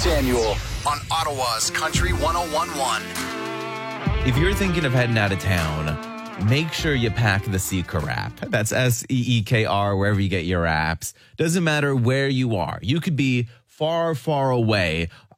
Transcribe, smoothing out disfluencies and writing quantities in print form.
Samuel on Ottawa's Country 101.1. If you're thinking of heading out of town, make sure you pack the Seekr app. That's Seekr, wherever you get your apps. Doesn't matter where you are. You could be far, far away.